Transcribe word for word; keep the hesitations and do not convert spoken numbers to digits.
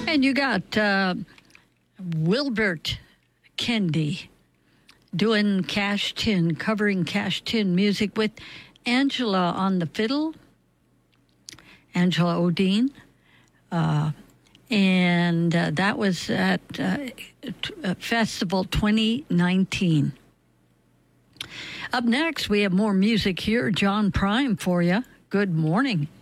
And you got uh, Wilbert Kendi doing Cash Tin, covering Cash Tin music with Angela on the fiddle, Angela Odine. Uh, and uh, that was at uh, t- Festival twenty nineteen. Up next, we have more music here. John Prime for you. Good morning.